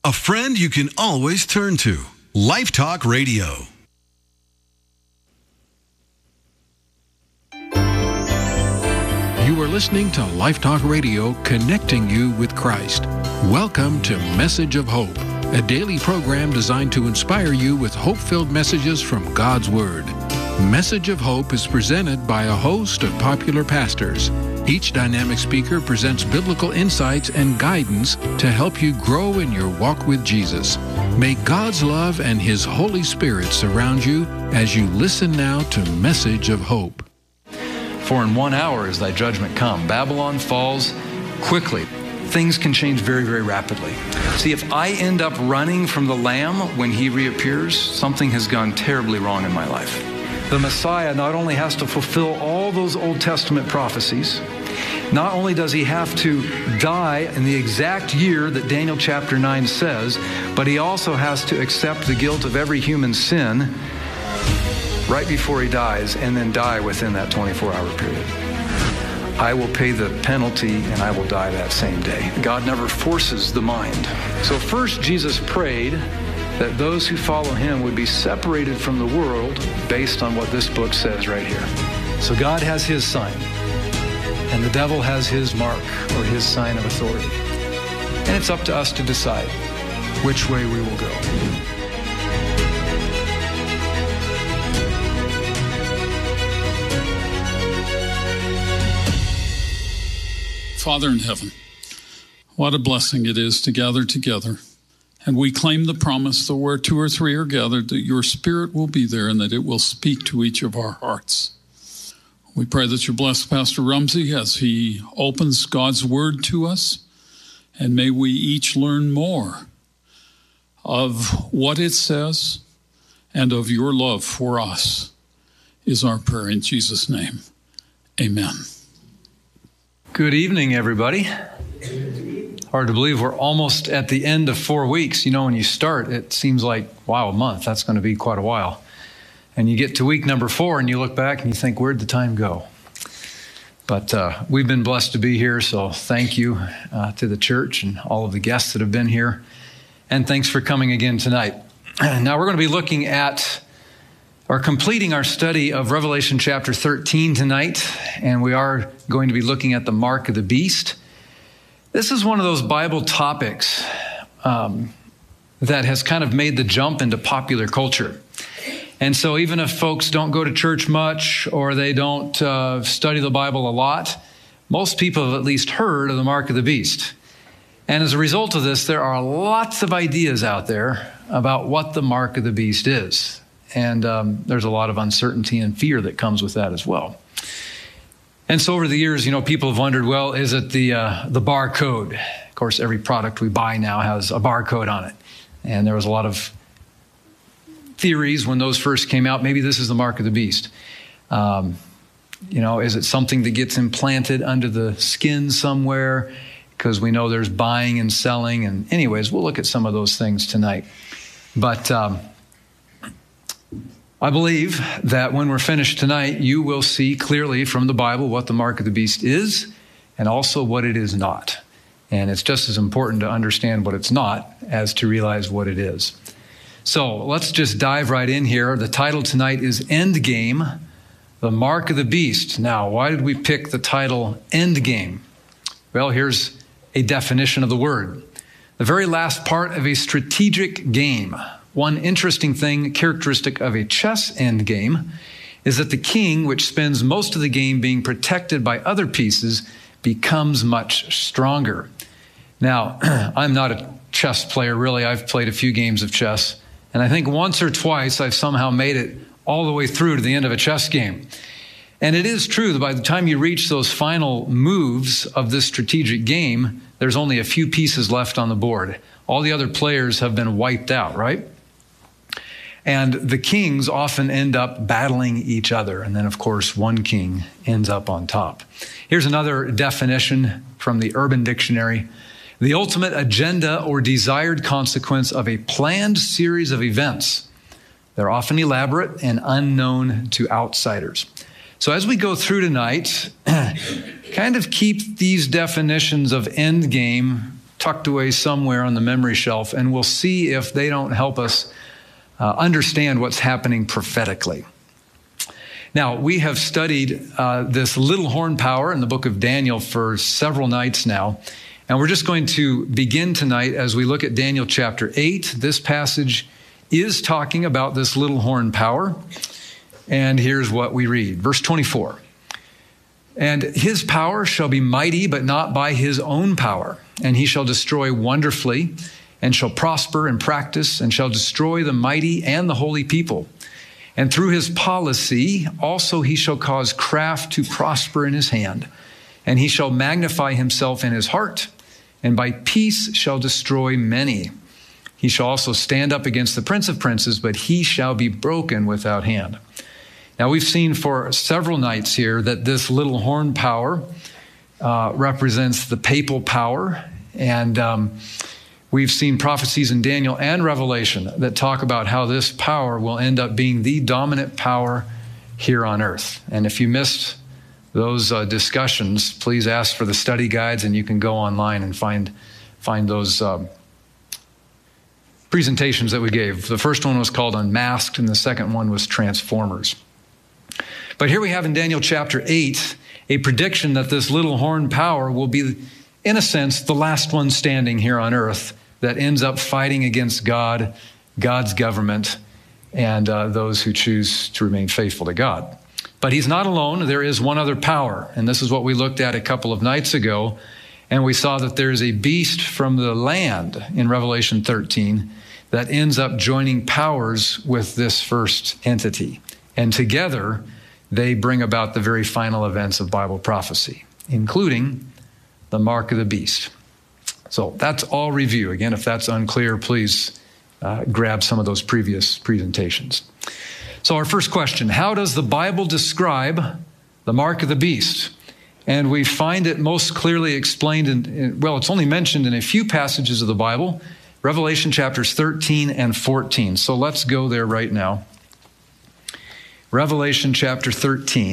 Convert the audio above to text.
A friend you can always turn to. Life Talk Radio. You are listening to Life Talk Radio, connecting you with Christ. Welcome to Message of Hope, a daily program designed to inspire you with hope-filled messages from God's Word. Message of Hope is presented by a host of popular pastors. Each dynamic speaker presents biblical insights and guidance to help you grow in your walk with Jesus. May God's love and His Holy Spirit surround you as you listen now to Message of Hope. For in 1 hour is thy judgment come. Babylon falls quickly. Things can change very, very rapidly. See, if I end up running from the Lamb when He reappears, something has gone terribly wrong in my life. The Messiah not only has to fulfill all those Old Testament prophecies, not only does He have to die in the exact year that Daniel chapter 9 says, but He also has to accept the guilt of every human sin right before He dies, and then die within that 24-hour period. I will pay the penalty, and I will die that same day. God never forces the mind. So first, Jesus prayed that those who follow Him would be separated from the world based on what this book says right here. So God has His sign, and the devil has his mark or his sign of authority. And it's up to us to decide which way we will go. Father in heaven, what a blessing it is to gather together. And we claim the promise that where 2 or 3 are gathered, that your Spirit will be there and that it will speak to each of our hearts. We pray that you bless Pastor Rumsey as he opens God's Word to us. And may we each learn more of what it says and of your love for us, is our prayer in Jesus' name. Amen. Good evening, everybody. Hard to believe we're almost at the end of 4 weeks. You know, when you start, it seems like, wow, a month. That's going to be quite a while. And you get to week number 4 and you look back and you think, where'd the time go? But we've been blessed to be here, so thank you to the church and all of the guests that have been here. And thanks for coming again tonight. Now we're going to be looking at or completing our study of Revelation chapter 13 tonight, and we are going to be looking at the mark of the beast. This is one of those Bible topics that has kind of made the jump into popular culture. And so even if folks don't go to church much or they don't study the Bible a lot, most people have at least heard of the mark of the beast. And as a result of this, there are lots of ideas out there about what the mark of the beast is. And there's a lot of uncertainty and fear that comes with that as well. And so over the years, you know, people have wondered, well, is it the barcode? Of course, every product we buy now has a barcode on it. And there was a lot of theories when those first came out. Maybe this is the mark of the beast. You know, is it something that gets implanted under the skin somewhere? Because we know there's buying and selling. And anyways, we'll look at some of those things tonight. But I believe that when we're finished tonight, you will see clearly from the Bible what the mark of the beast is and also what it is not. And it's just as important to understand what it's not as to realize what it is. So let's just dive right in here. The title tonight is Endgame, the Mark of the Beast. Now, why did we pick the title Endgame? Well, here's a definition of the word. The very last part of a strategic game. One interesting thing, characteristic of a chess endgame, is that the king, which spends most of the game being protected by other pieces, becomes much stronger. Now, I'm not a chess player, really. I've played a few games of chess, and I think once or twice I've somehow made it all the way through to the end of a chess game. And it is true that by the time you reach those final moves of this strategic game, there's only a few pieces left on the board. All the other players have been wiped out, right? And the kings often end up battling each other. And then, of course, one king ends up on top. Here's another definition from the Urban Dictionary. The ultimate agenda or desired consequence of a planned series of events. They're often elaborate and unknown to outsiders. So as we go through tonight, kind of keep these definitions of endgame tucked away somewhere on the memory shelf, and we'll see if they don't help us understand what's happening prophetically. Now, we have studied this little horn power in the book of Daniel for several nights now, and we're just going to begin tonight as we look at Daniel chapter 8. This passage is talking about this little horn power, and here's what we read. Verse 24, "And his power shall be mighty, but not by his own power, and he shall destroy wonderfully, and shall prosper in practice, and shall destroy the mighty and the holy people. And through his policy also he shall cause craft to prosper in his hand, and he shall magnify himself in his heart, and by peace shall destroy many. He shall also stand up against the prince of princes, but he shall be broken without hand." Now, we've seen for several nights here that this little horn power represents the papal power, and we've seen prophecies in Daniel and Revelation that talk about how this power will end up being the dominant power here on earth. And if you missed those discussions, please ask for the study guides, and you can go online and find those presentations that we gave. The first one was called Unmasked, and the second one was Transformers. But here we have in Daniel chapter 8 a prediction that this little horn power will be, in a sense, the last one standing here on earth that ends up fighting against God, God's government, and those who choose to remain faithful to God. But he's not alone. There is one other power, and this is what we looked at a couple of nights ago, and we saw that there is a beast from the land in Revelation 13 that ends up joining powers with this first entity. And together, they bring about the very final events of Bible prophecy, including the mark of the beast. So that's all review. Again, if that's unclear, please grab some of those previous presentations. So our first question, how does the Bible describe the mark of the beast? And we find it most clearly explained it's only mentioned in a few passages of the Bible, Revelation chapters 13 and 14. So let's go there right now. Revelation chapter 13.